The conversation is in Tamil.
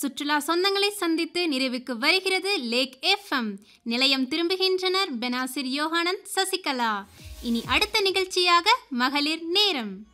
சுற்றுலா சொந்தங்களை சந்தித்து நிறைவுக்கு வருகிறது லேக் எஃப்எம். நிலையம் திரும்புகின்றனர் பெனாசிர் யோகானந்த், சசிகலா. இனி அடுத்த நிகழ்ச்சியாக மகளிர் நேரம்.